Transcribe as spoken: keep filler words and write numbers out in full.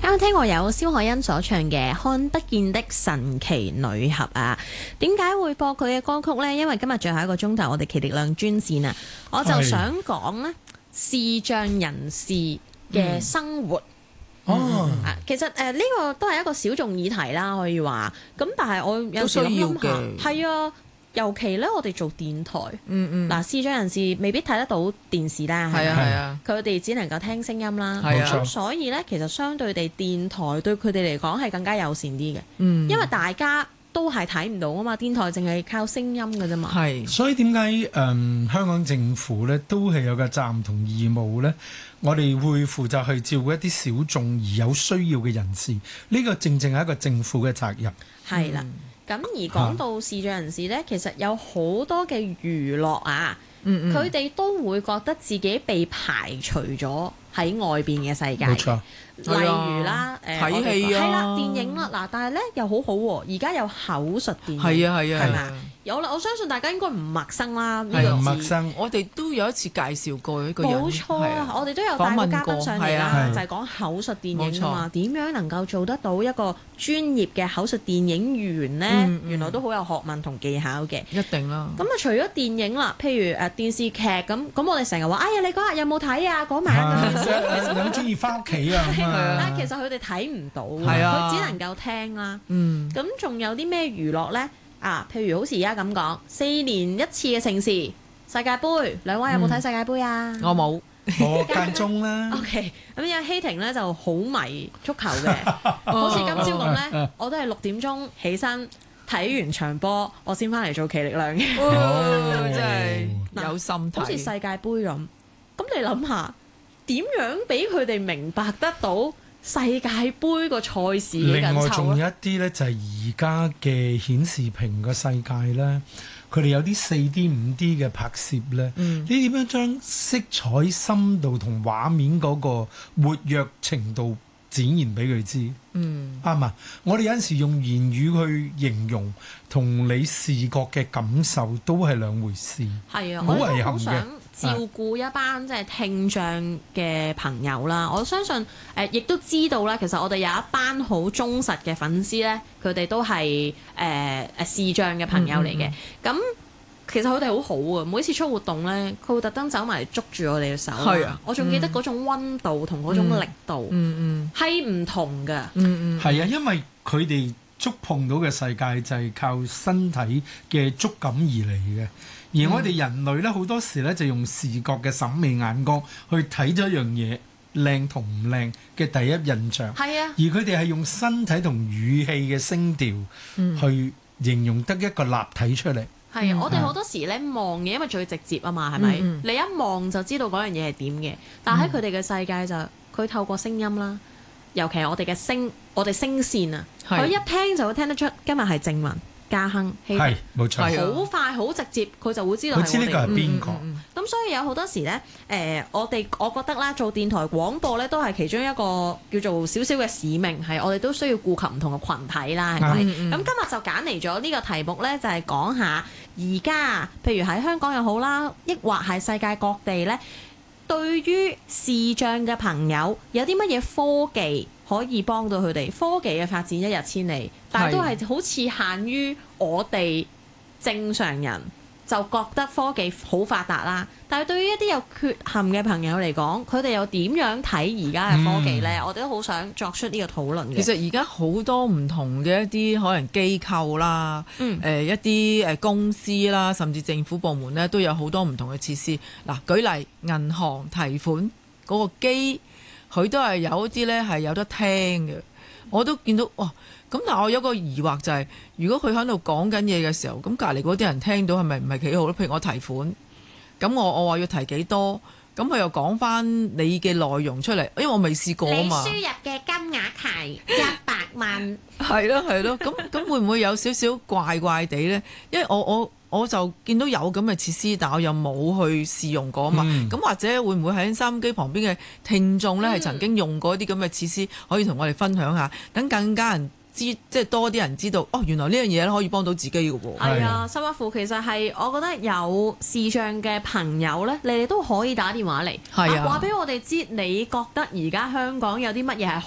啱啱聽過有蕭凱欣所唱嘅《看得見的神奇女俠》啊，點解會播佢嘅歌曲呢？因為今日最後一個鐘頭，我哋奇力量專線啊，我就想講呢視障人士嘅生活。 嗯、哦、 啊，其實誒呢、呃這個都係一個小眾議題啦，可以話。咁但係我有時諗諗下，係啊。尤其咧，我哋做電台， 嗯嗯， 嗱，視障人士未必睇得到電視啦，係啊係啊， 佢哋只能夠聽聲音啦， 係啊， 咁所以咧，其實相對地，電台對佢哋嚟講係更加友善啲嘅， 嗯， 因為大家都係睇唔到啊嘛，電台淨係靠聲音嘅啫嘛， 係， 所以點解誒香港政府咧都係有個責任同義務咧？我哋會負責去照顧一啲小眾而有需要嘅人士，呢、這個正正係一個政府嘅責任， 係啦。咁而講到視障人士呢，其實有好多嘅娛樂啊，佢哋、嗯嗯、都會覺得自己被排除咗喺外邊嘅世界。冇錯，例如啦，誒睇戲啊， 係啦，電影啦，嗱，但係呢又好好、啊、喎，而家有口述電影， 係啊係啊，係咪啊？ 有啦，我相信大家應該唔陌生啦。呢、 這個唔陌生， 我哋都有一次介紹過一個人。 冇錯啊，啊我哋都有帶個嘉賓上嚟啦，就係講口述電影啊嘛。點樣能夠做得到一個專業嘅口述電影員呢？嗯嗯、原來都好有學問同技巧嘅。 一定啦。咁啊， 除咗電影啦，譬如誒電視劇咁，咁我哋成日話：哎呀，你嗰日有冇睇啊？嗰晚咁你好中意翻屋企啊？ 但其實佢哋睇唔到，佢、啊、只能夠聽啦。嗯。咁仲有啲咩娛樂呢？啊，譬如好似而家咁講，四年一次嘅盛事世界盃，兩位有冇睇世界盃啊？ 嗯、我冇， 我間中啦。 OK，咁有希婷咧就好迷足球嘅，好似今朝咁咧，我都係六點鐘起身睇完場波，我先翻嚟做奇力量嘅。 哦，真係有心睇， 好似世界盃咁。咁你諗下，點樣俾佢哋明白得到世界盃個賽事嘅緊湊？ 另外仲有一啲咧，就係而家嘅顯示屏個世界咧，佢哋有啲四 D 五 D 嘅拍攝咧，嗯、你點樣將色彩深度同畫面嗰個活躍程度展現俾佢知？嗯，啱嘛？我哋有陣時用言語去形容，同你視覺嘅感受都係兩回事。係啊， 好遺憾嘅。照顧一班即係聽障嘅朋友啦，我相信誒亦、呃、都知道啦。其實我哋有一班好忠實嘅粉絲咧，佢哋都係誒誒視障嘅朋友嚟嘅。咁、嗯嗯、其實佢哋好好啊，每次出活動咧，佢會特登走埋嚟捉住我哋嘅手。係啊，我仲記得嗰種溫度同嗰種力度，嗯嗯，係唔同㗎。嗯嗯， 係啊，因為佢哋觸碰到嘅世界就係靠身體嘅觸感而嚟嘅。而我哋人類咧，好多時咧就用視覺嘅審美眼光去睇咗一樣嘢靚同唔靚嘅第一印象。係啊，而佢哋係用身體同語氣嘅聲調去形容得一個立體出嚟。係、嗯、啊，我哋好多時咧望嘅，因為最直接啊嘛，係咪？嗯嗯，你一望就知道嗰樣嘢係點嘅。但係喺佢哋嘅世界就佢透過聲音啦，尤其係我哋嘅聲，我哋聲線啊，佢一聽就會聽得出今日係正文。嘉亨，係冇錯，好快好直接，佢就會知道係我哋。佢知呢個係邊個？咁、嗯嗯、所以有好多時咧，誒、呃，我哋我覺得啦，做電台廣播咧，都係其中一個叫做少少嘅使命，係我哋都需要顧及唔同嘅群體啦，係咪？咁、嗯嗯、今日就揀嚟咗呢個題目咧，就係、是、講下而家，譬如喺香港又好啦，抑或係世界各地咧，對於視障嘅朋友有啲乜嘢科技可以幫到佢哋？科技嘅發展一日千里，但係都係好似限於我哋正常人就覺得科技好發達啦。但係對於一啲有缺陷嘅朋友嚟講，佢哋又點樣睇而家嘅科技呢？嗯、我哋都好想作出呢個討論嘅。 其實而家好多唔同嘅一啲可能機構啦，嗯呃、一啲誒公司啦，甚至政府部門咧，都有好多唔同嘅設施。嗱，舉例銀行提款嗰個機。佢都係有一啲咧係有得聽嘅，我都見到哇！咁但係我有個疑惑就係、是，如果佢喺度講緊嘢嘅時候，咁隔離嗰啲人聽到係咪唔係幾好咧？譬如我提款，咁我我話要提幾多，咁佢又講翻你嘅內容出嚟，因為我未試過啊嘛。 你輸入嘅金額係一百萬。 係咯係咯，咁咁會唔會有少少怪怪地咧？因為我我。我就見到有咁嘅設施，但我又冇去試用過啊嘛。咁、嗯、或者會唔會喺收音機旁邊嘅聽眾呢，係、嗯、曾經用過啲咁嘅設施，可以同我哋分享下，等更加人知，即係多啲人知道，哦，原來呢樣嘢可以幫到自己嘅喎。 係啊，甚至乎其實係我覺得有視障嘅朋友呢，你哋都可以打電話嚟，係啊，話俾我哋知，你覺得而家香港有啲乜嘢係